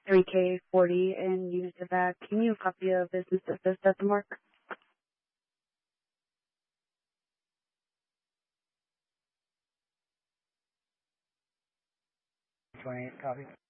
3K40 in units of that. Can you copy of business that says at the mark? 28 copy.